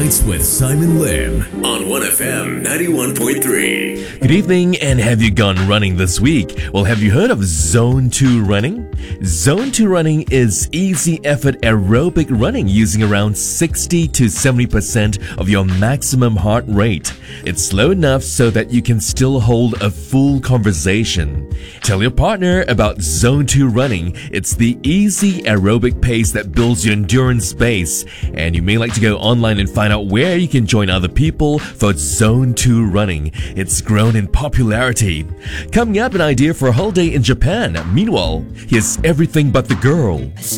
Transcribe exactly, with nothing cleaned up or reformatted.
Nights with Simon Lim on one F M ninety-one point three. Good evening, and have you gone running this week? Well, have you heard of Zone two running? Zone two running is easy effort aerobic running using around sixty to seventy percent of your maximum heart rate. It's slow enough so that you can still hold a full conversation. Tell your partner about Zone two running. It's the easy aerobic pace that builds your endurance base, and you may like to go online and find out where you can join other people for Zone two running. It's grown in popularity. Coming up, an idea for a holiday in Japan. Meanwhile, here's Everything But the Girl.